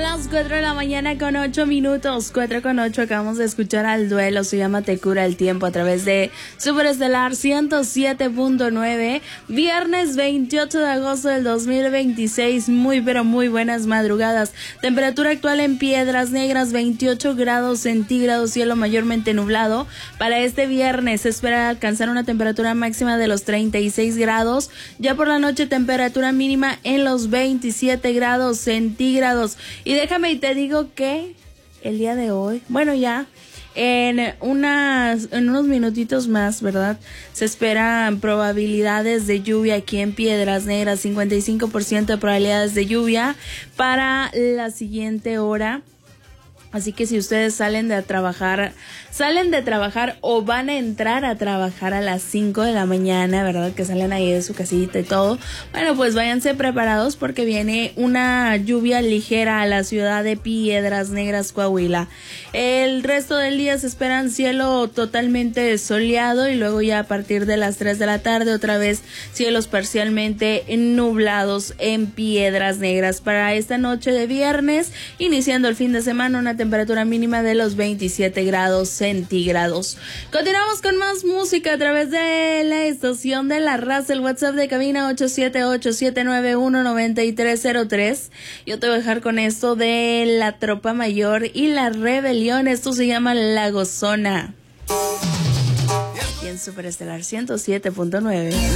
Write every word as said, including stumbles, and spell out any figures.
Las cuatro de la mañana con ocho minutos, cuatro con ocho, acabamos de escuchar al Duelo, se llama Te Cura el Tiempo a través de Superestelar ciento siete punto nueve, viernes veintiocho de agosto del dos mil veintiséis, muy pero muy buenas madrugadas, temperatura actual en Piedras Negras veintiocho grados centígrados, cielo mayormente nublado, para este viernes se espera alcanzar una temperatura máxima de los treinta y seis grados, ya por la noche temperatura mínima en los veintisiete grados centígrados. Y déjame y te digo que el día de hoy, bueno ya, en unas, en unos minutitos más, ¿verdad? Se esperan probabilidades de lluvia aquí en Piedras Negras, cincuenta y cinco por ciento de probabilidades de lluvia para la siguiente hora. Así que si ustedes salen de trabajar, salen de trabajar o van a entrar a trabajar a las cinco de la mañana, ¿verdad? Que salen ahí de su casita y todo. Bueno, pues váyanse preparados porque viene una lluvia ligera a la ciudad de Piedras Negras, Coahuila. El resto del día se esperan cielo totalmente soleado y luego ya a partir de las tres de la tarde otra vez cielos parcialmente nublados en Piedras Negras. Para esta noche de viernes, iniciando el fin de semana, una temperatura mínima de los veintisiete grados centígrados. Continuamos con más música a través de la estación de La Raza, el WhatsApp de cabina ocho siete ocho, siete nueve uno, nueve tres cero tres. Yo te voy a dejar con esto de La Tropa Mayor y La Rebelión. Esto se llama La Gozona. Aquí en Superestelar ciento siete punto nueve.